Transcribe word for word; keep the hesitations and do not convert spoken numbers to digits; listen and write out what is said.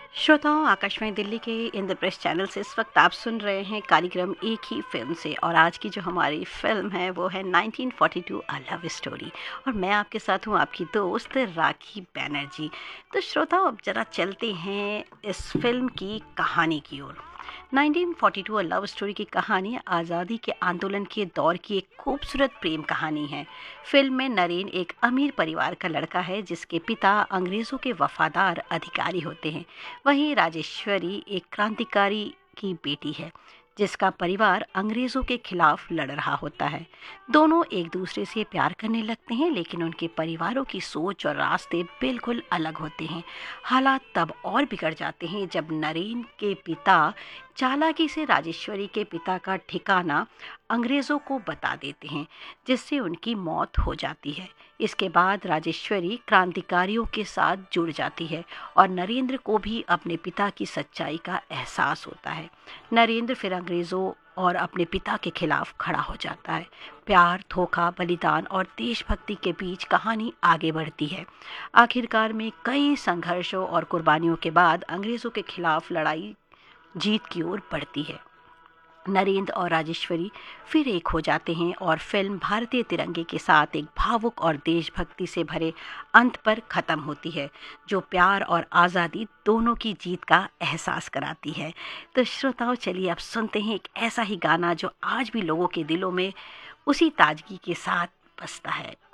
श्रोताओं, आकाशवाणी दिल्ली के इंद्रप्रस्थ चैनल से इस वक्त आप सुन रहे हैं कार्यक्रम एक ही फिल्म से। और आज की जो हमारी फिल्म है वो है nineteen forty to a love story. और मैं आपके साथ हूँ आपकी दोस्त राखी बैनर्जी। तो श्रोताओं, अब जरा चलते हैं इस फिल्म की कहानी की ओर। Nineteen forty to a love story की कहानी आज़ादी के आंदोलन के दौर की एक खूबसूरत प्रेम कहानी है। फिल्म में नरेन एक अमीर परिवार का लड़का है जिसके पिता अंग्रेज़ों के वफादार अधिकारी होते हैं। वहीं राजेश्वरी एक क्रांतिकारी की बेटी है जिसका परिवार अंग्रेज़ों के खिलाफ लड़ रहा होता है। दोनों एक दूसरे से प्यार करने लगते हैं, लेकिन उनके परिवारों की सोच और रास्ते बिल्कुल अलग होते हैं। हालात तब और बिगड़ जाते हैं जब नरेन के पिता चालाकी से राजेश्वरी के पिता का ठिकाना अंग्रेज़ों को बता देते हैं, जिससे उनकी मौत हो जाती है। इसके बाद राजेश्वरी क्रांतिकारियों के साथ जुड़ जाती है और नरेंद्र को भी अपने पिता की सच्चाई का एहसास होता है। नरेंद्र फिर अंग्रेज़ों और अपने पिता के खिलाफ खड़ा हो जाता है। प्यार, धोखा, बलिदान और देशभक्ति के बीच कहानी आगे बढ़ती है। आखिरकार में कई संघर्षों और कुर्बानियों के बाद अंग्रेज़ों के खिलाफ लड़ाई जीत की ओर बढ़ती है। नरेंद्र और राजेश्वरी फिर एक हो जाते हैं और फिल्म भारतीय तिरंगे के साथ एक भावुक और देशभक्ति से भरे अंत पर ख़त्म होती है, जो प्यार और आज़ादी दोनों की जीत का एहसास कराती है। तो श्रोताओं, चलिए अब सुनते हैं एक ऐसा ही गाना जो आज भी लोगों के दिलों में उसी ताजगी के साथ बसता है।